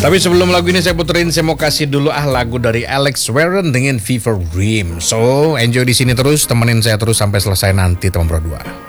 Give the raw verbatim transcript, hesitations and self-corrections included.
Tapi sebelum lagu ini saya puterin, saya mau kasih dulu ah lagu dari Alex Warren dengan Fever Dream. So enjoy di sini terus, temenin saya terus sampai selesai nanti teman berdua.